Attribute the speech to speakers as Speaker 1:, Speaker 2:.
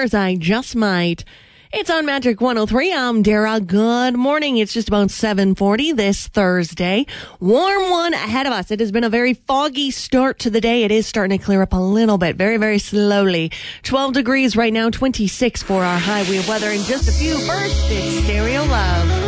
Speaker 1: showers, I just might. It's on Magic 103. I'm Dara. Good morning. It's just about 7:40 this Thursday. Warm one ahead of us. It has been a very foggy start to the day. It is starting to clear up a little bit, very, very slowly. 12 degrees right now, 26 for our high. We have weather in just a few. First, it's Stereo Love.